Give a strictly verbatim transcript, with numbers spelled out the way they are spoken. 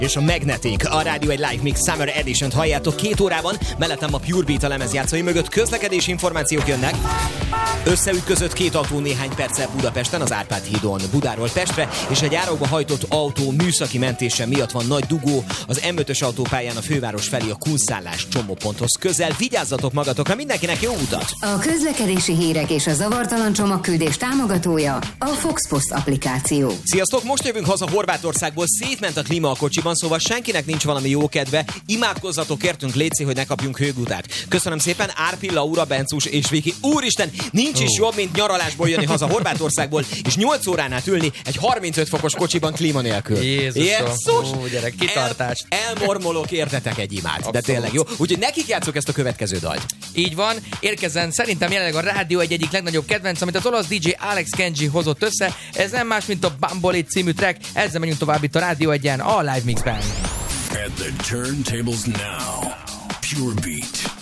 És a Magnetic, a Rádió egy Live Mix Summer Edition-t halljátok két órában, mellettem a Pure Beat a lemezjátszói mögött közlekedési információk jönnek. Összeütközött két autó néhány perccel Budapesten, az Árpád hídon Budáról Pestre, és egy árokba hajtott autó műszaki mentése miatt van nagy dugó az em ötös autópályán a főváros felé a kunszállás csomóponthoz közel. Vigyázzatok magatokra, mindenkinek jó utat! A közlekedési hírek és a zavartalan csomagküldés támogatója a Fox Post applikáció. Sziasztok, most jövünk haza Horvátországból, szétment a klíma a kocsiban, szóval senkinek nincs valami jó kedve. Imádkozzatok értünk, létszi, hogy ne kapjunk hőgutát. Köszönöm szépen, Árpi, Laura, Bencus és Viki. Úristen, nincs is jobb, mint nyaralásból jönni haza Horvátországból, és nyolc órán át ülni egy harmincöt fokos kocsiban klíma nélkül. Jézusom, Jézus! Ó, gyerek, kitartást. El, elmormolok, értetek egy imát. Abszolút. De tényleg jó. Úgyhogy nekik játszok ezt a következő dalt. Így van, érkezzen szerintem jelenleg a rádió egy egyik legnagyobb kedvenc, amit az olasz dé dzsé Alex Kenji hozott össze. Ez nem más, mint a Bambolit című track. Ezzel megyünk tovább itt a Rádió egyen, a Live Mixben. At the turntables now, Pure Beat.